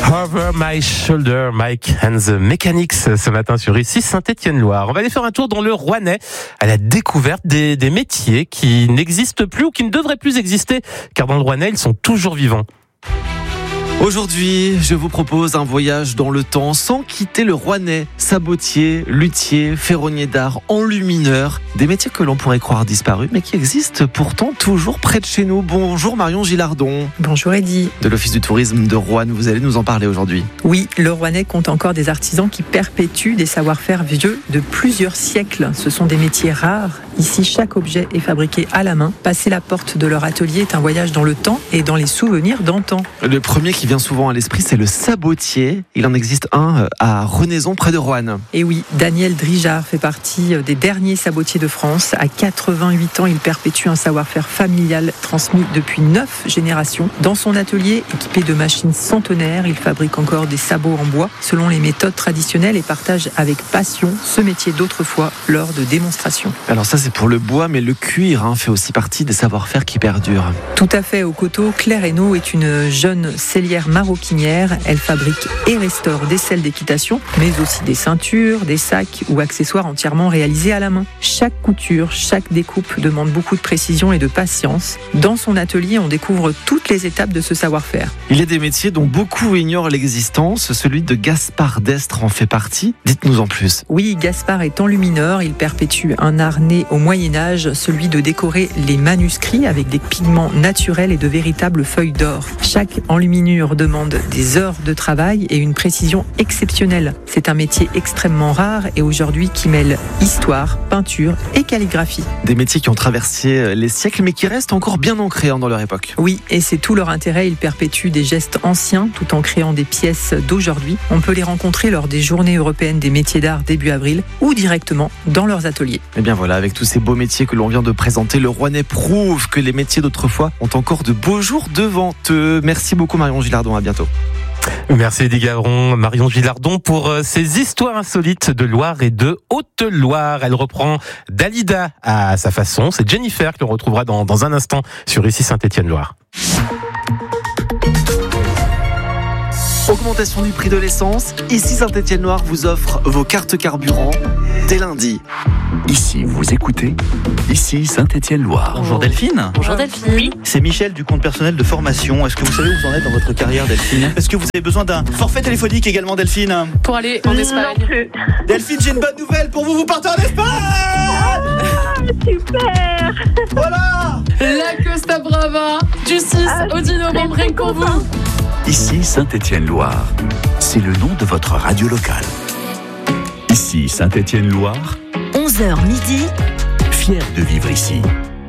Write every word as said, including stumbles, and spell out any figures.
Over My Shoulder, Mike and the Mechanics, ce matin sur ici Saint-Étienne-Loire. On va aller faire un tour dans le Rouennais à la découverte des, des métiers qui n'existent plus ou qui ne devraient plus exister, car dans le Rouennais, ils sont toujours vivants. Aujourd'hui, je vous propose un voyage dans le temps sans quitter le Rouennais. Sabotier, luthier, ferronnier d'art, enlumineur, des métiers que l'on pourrait croire disparus, mais qui existent pourtant toujours près de chez nous. Bonjour Marion Gilardon. Bonjour Eddy. De l'Office du tourisme de Roanne, vous allez nous en parler aujourd'hui. Oui, le Rouennais compte encore des artisans qui perpétuent des savoir-faire vieux de plusieurs siècles. Ce sont des métiers rares. Ici, chaque objet est fabriqué à la main. Passer la porte de leur atelier est un voyage dans le temps et dans les souvenirs d'antan. Le premier qui vient souvent à l'esprit, c'est le sabotier. Il en existe un à Renaison, près de Roanne. Et oui, Daniel Drijard fait partie des derniers sabotiers de France. À quatre-vingt-huit ans, il perpétue un savoir-faire familial transmis depuis neuf générations. Dans son atelier, équipé de machines centenaires, il fabrique encore des sabots en bois selon les méthodes traditionnelles et partage avec passion ce métier d'autrefois lors de démonstrations. Alors ça, c'est pour le bois, mais le cuir hein, fait aussi partie des savoir-faire qui perdurent. Tout à fait. Au coteau, Claire Hainaut est une jeune sellière maroquinière. Elle fabrique et restaure des selles d'équitation, mais aussi des ceintures, des sacs ou accessoires entièrement réalisés à la main. Chaque couture, chaque découpe demande beaucoup de précision et de patience. Dans son atelier, on découvre toutes les étapes de ce savoir-faire. Il y a des métiers dont beaucoup ignorent l'existence. Celui de Gaspard Destre en fait partie. Dites-nous en plus. Oui, Gaspard est enlumineur. Il perpétue un art né au Moyen-Âge, celui de décorer les manuscrits avec des pigments naturels et de véritables feuilles d'or. Chaque enluminure demande des heures de travail et une précision exceptionnelle. C'est un métier extrêmement rare et aujourd'hui qui mêle histoire, peinture et calligraphie. Des métiers qui ont traversé les siècles mais qui restent encore bien ancrés dans leur époque. Oui, et c'est tout leur intérêt. Ils perpétuent des gestes anciens tout en créant des pièces d'aujourd'hui. On peut les rencontrer lors des journées européennes des métiers d'art début avril ou directement dans leurs ateliers. Et bien voilà, avec tous ces beaux métiers que l'on vient de présenter, le Rouennais prouve que les métiers d'autrefois ont encore de beaux jours devant eux. Merci beaucoup Marion Gilardon, à bientôt. Merci Eddy Gavron, Marion Gilardon pour ces histoires insolites de Loire et de Haute-Loire. Elle reprend Dalida à sa façon. C'est Jennifer que l'on retrouvera dans, dans un instant sur ici Saint-Étienne-Loire. Augmentation du prix de l'essence. Ici Saint-Étienne-Loire vous offre vos cartes carburant dès lundi. Ici, vous écoutez Ici Saint-Étienne-Loire. Bonjour Delphine. Bonjour Delphine. Oui. C'est Michel du compte personnel de formation. Est-ce que vous savez où vous en êtes dans votre carrière, Delphine? Est-ce que vous avez besoin d'un forfait téléphonique également, Delphine? Pour aller en Espagne. Non plus. Delphine, j'ai une bonne nouvelle pour vous. Vous partez en Espagne. Ah, super. Voilà. La Costa Brava du six Ah, au dix novembre, rien que pour vous. Ici Saint-Étienne-Loire. C'est le nom de votre radio locale. Ici Saint-Étienne-Loire. onze heures midi. Fier de vivre ici.